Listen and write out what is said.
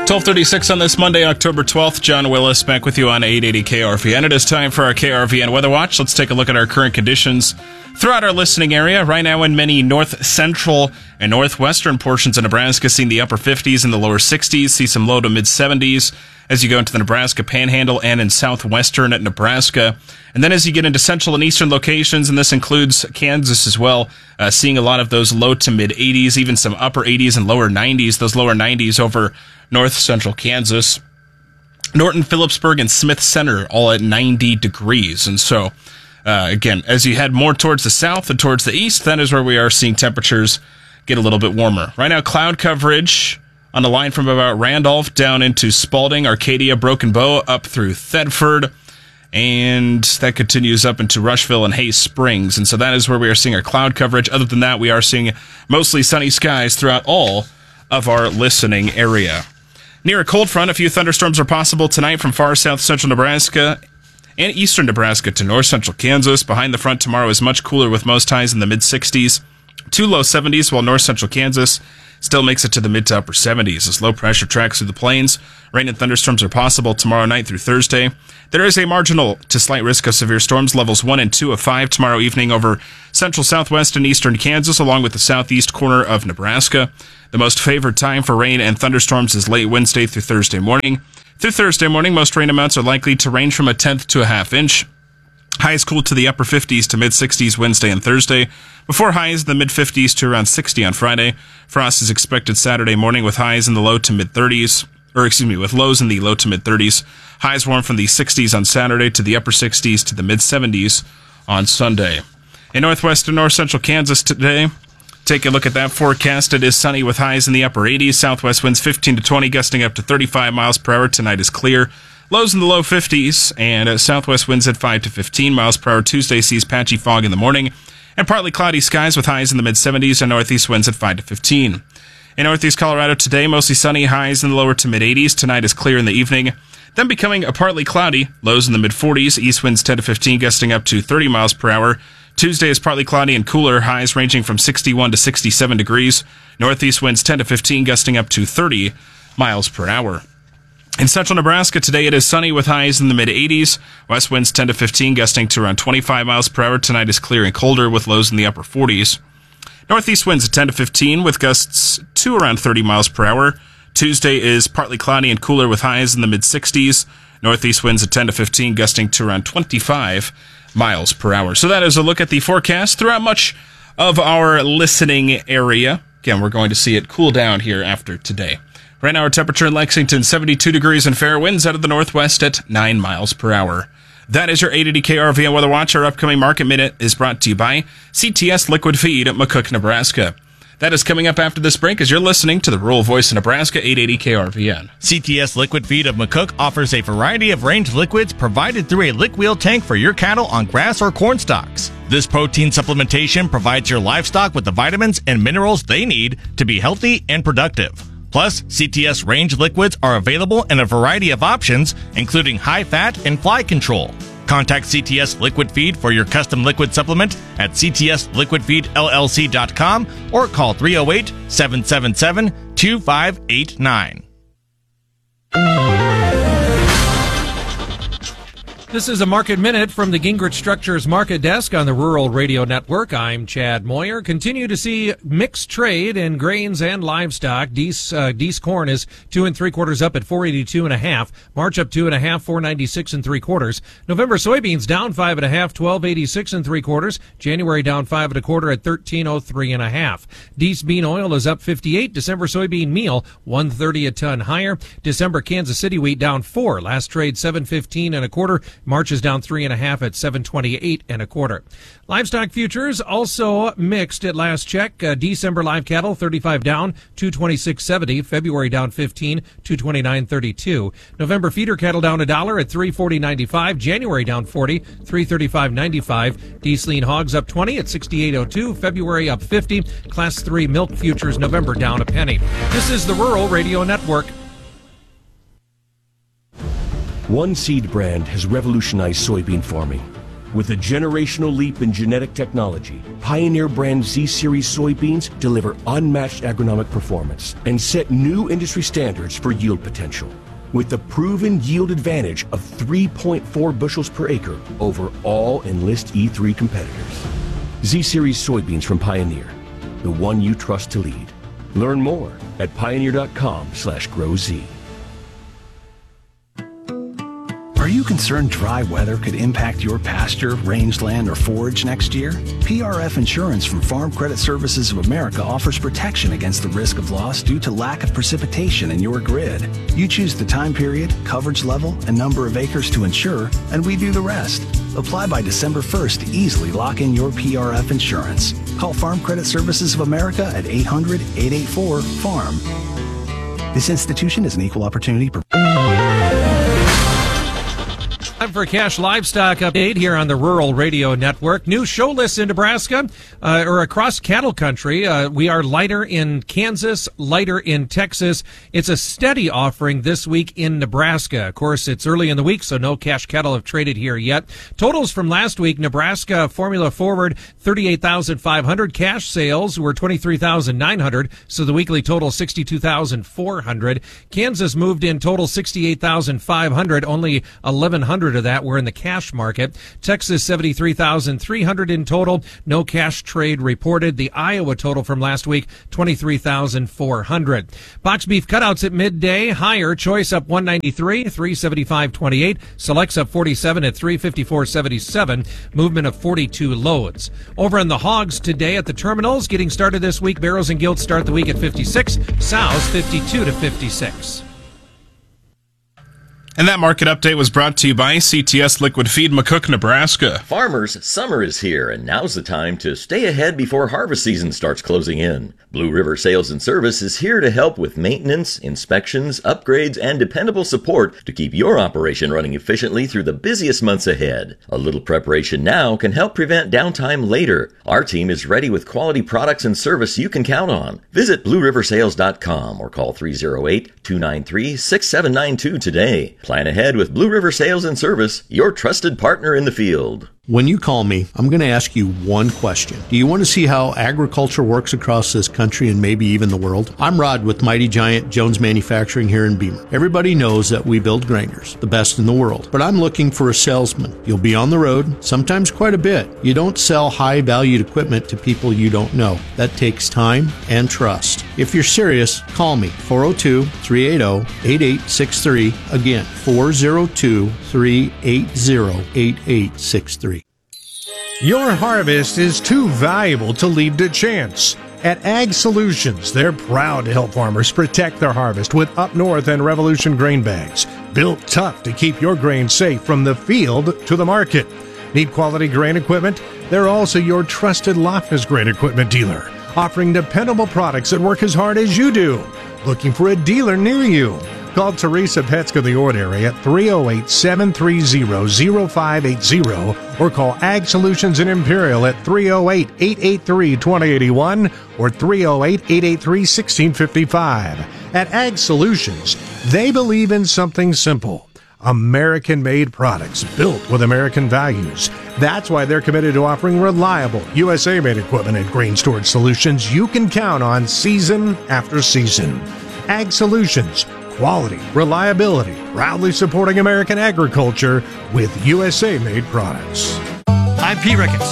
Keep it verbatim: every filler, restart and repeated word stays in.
twelve thirty-six on this Monday, October twelfth. John Willis back with you on eight eighty K R V N. It is time for our K R V N Weather Watch. Let's take a look at our current conditions throughout our listening area. Right now in many north central and northwestern portions of Nebraska, seeing the upper fifties and the lower sixties. See some low to mid seventies as you go into the Nebraska Panhandle and in southwestern Nebraska. And then as you get into central and eastern locations, and this includes Kansas as well, uh, seeing a lot of those low to mid eighties, even some upper eighties and lower nineties, those lower nineties over north central Kansas. Norton, Phillipsburg, and Smith Center all at ninety degrees. And so, uh, again, as you head more towards the south and towards the east, that is where we are seeing temperatures get a little bit warmer. Right now, cloud coverage on the line from about Randolph down into Spalding, Arcadia, Broken Bow, up through Thedford, and that continues up into Rushville and Hay Springs. And so that is where we are seeing our cloud coverage. Other than that, we are seeing mostly sunny skies throughout all of our listening area. Near a cold front, a few thunderstorms are possible tonight from far south central Nebraska and eastern Nebraska to north central Kansas. Behind the front tomorrow is much cooler with most highs in the mid sixties to low seventies, while north central Kansas still makes it to the mid to upper seventies as low pressure tracks through the plains. Rain and thunderstorms are possible tomorrow night through Thursday. There is a marginal to slight risk of severe storms, levels one and two of five tomorrow evening over central, southwest, and eastern Kansas, along with the southeast corner of Nebraska. The most favored time for rain and thunderstorms is late Wednesday through Thursday morning. Through Thursday morning, most rain amounts are likely to range from a tenth to a half inch. Highs cool to the upper fifties to mid sixties Wednesday and Thursday, before highs in the mid fifties to around sixty on Friday. Frost is expected Saturday morning with highs in the low to mid thirties, or excuse me, with lows in the low to mid thirties. Highs warm from the sixties on Saturday to the upper sixties to the mid seventies on Sunday. In northwest and north central Kansas today, take a look at that forecast. It is sunny with highs in the upper eighties. Southwest winds fifteen to twenty, gusting up to thirty-five miles per hour. Tonight is clear. Lows in the low fifties, and uh, southwest winds at five to fifteen miles per hour. Tuesday sees patchy fog in the morning, and partly cloudy skies with highs in the mid seventies and northeast winds at five to fifteen. In northeast Colorado today, mostly sunny, highs in the lower to mid eighties. Tonight is clear in the evening, then becoming a partly cloudy. Lows in the mid forties, east winds ten to fifteen, gusting up to thirty miles per hour. Tuesday is partly cloudy and cooler, highs ranging from sixty-one to sixty-seven degrees. Northeast winds ten to fifteen, gusting up to thirty miles per hour. In central Nebraska today, it is sunny with highs in the mid eighties. West winds ten to fifteen, gusting to around twenty-five miles per hour. Tonight is clear and colder with lows in the upper forties. Northeast winds at ten to fifteen with gusts to around thirty miles per hour. Tuesday is partly cloudy and cooler with highs in the mid sixties. Northeast winds at ten to fifteen, gusting to around twenty-five miles per hour. So that is a look at the forecast throughout much of our listening area. Again, we're going to see it cool down here after today. Right now, our temperature in Lexington, seventy-two degrees and fair, winds out of the northwest at nine miles per hour. That is your eight eighty K R V N Weather Watch. Our upcoming Market Minute is brought to you by C T S Liquid Feed at McCook, Nebraska. That is coming up after this break as you're listening to the Rural Voice of Nebraska, eight eighty K R V N. C T S Liquid Feed of McCook offers a variety of range liquids provided through a lick wheel tank for your cattle on grass or corn stalks. This protein supplementation provides your livestock with the vitamins and minerals they need to be healthy and productive. Plus, C T S range liquids are available in a variety of options, including high fat and fly control. Contact C T S Liquid Feed for your custom liquid supplement at c t s liquid feed l l c dot com or call three oh eight, seven seven seven, two five eight nine. This is a Market Minute from the Gingrich Structures Market Desk on the Rural Radio Network. I'm Chad Moyer. Continue to see mixed trade in grains and livestock. Deese, uh, Deese corn is two and three quarters up at four eighty-two and a half. March up two and a half, four ninety-six and three quarters. November soybeans down five and a half, twelve eighty-six and three quarters. January down five and a quarter at thirteen oh three and a half. Deese bean oil is up fifty-eight. December soybean meal one thirty a ton higher. December Kansas City wheat down four. Last trade seven fifteen and a quarter. March is down three and a half at seven twenty-eight and a quarter. Livestock futures also mixed at last check. Uh, December live cattle thirty-five down, two twenty-six seventy. February down fifteen, two twenty-nine thirty-two. November feeder cattle down a dollar at three forty ninety-five. January down forty, three thirty-five ninety-five. Deese lean hogs up twenty at sixty-eight oh two. February up fifty. Class three milk futures November down a penny. This is the Rural Radio Network. One seed brand has revolutionized soybean farming. With a generational leap in genetic technology, Pioneer brand Z-Series soybeans deliver unmatched agronomic performance and set new industry standards for yield potential. With the proven yield advantage of three point four bushels per acre over all Enlist E three competitors. Z-Series soybeans from Pioneer, the one you trust to lead. Learn more at pioneer.com slash grow Z. Are you concerned dry weather could impact your pasture, rangeland, or forage next year? P R F Insurance from Farm Credit Services of America offers protection against the risk of loss due to lack of precipitation in your grid. You choose the time period, coverage level, and number of acres to insure, and we do the rest. Apply by December first to easily lock in your P R F insurance. Call Farm Credit Services of America at eight hundred, eight eight four, farm. This institution is an equal opportunity. Per- Time for a cash livestock update here on the Rural Radio Network. New show lists in Nebraska, uh, or across cattle country. Uh, we are lighter in Kansas, lighter in Texas. It's a steady offering this week in Nebraska. Of course, it's early in the week, so no cash cattle have traded here yet. Totals from last week: Nebraska Formula Forward thirty-eight thousand five hundred. Cash sales were twenty-three thousand nine hundred, so the weekly total sixty-two thousand four hundred. Kansas moved in total sixty-eight thousand five hundred. Only eleven hundred of that were in the cash market. Texas seventy-three thousand three hundred in total. No cash trade reported. The Iowa total from last week, twenty-three thousand four hundred. Box beef cutouts at midday. Higher. Choice up one ninety-three, three seventy-five twenty-eight. Selects up forty-seven at three fifty-four seventy-seven. Movement of forty-two loads. Over in the hogs today at the terminals, getting started this week. Barrows and Gilts start the week at fifty-six. Sows fifty-two to fifty-six. And that market update was brought to you by C T S Liquid Feed, McCook, Nebraska. Farmers, summer is here, and now's the time to stay ahead before harvest season starts closing in. Blue River Sales and Service is here to help with maintenance, inspections, upgrades, and dependable support to keep your operation running efficiently through the busiest months ahead. A little preparation now can help prevent downtime later. Our team is ready with quality products and service you can count on. Visit blue river sales dot com or call three oh eight, two nine three, six seven nine two today. Plan ahead with Blue River Sales and Service, your trusted partner in the field. When you call me, I'm going to ask you one question. Do you want to see how agriculture works across this country and maybe even the world? I'm Rod with Mighty Giant Jones Manufacturing here in Beamer. Everybody knows that we build grinders, the best in the world. But I'm looking for a salesman. You'll be on the road, sometimes quite a bit. You don't sell high-valued equipment to people you don't know. That takes time and trust. If you're serious, call me, four oh two, three eight oh, eight eight six three. Again, four oh two, three eight oh, eight eight six three. Your harvest is too valuable to leave to chance. At Ag Solutions, they're proud to help farmers protect their harvest with Up North and Revolution grain bags, built tough to keep your grain safe from the field to the market. Need quality grain equipment? They're also your trusted Loftus grain equipment dealer, offering dependable products that work as hard as you do. Looking for a dealer near you? Call Teresa Petska, the ordinary, at three oh eight, seven three oh, oh five eight oh or call Ag Solutions in Imperial at three oh eight, eight eight three, two oh eight one or three oh eight, eight eight three, one six five five. At Ag Solutions, they believe in something simple: American-made products built with American values. That's why they're committed to offering reliable U S A-made equipment and grain storage solutions you can count on season after season. Ag Solutions. Quality, reliability, proudly supporting American agriculture with U S A-made products. I'm Pete Ricketts.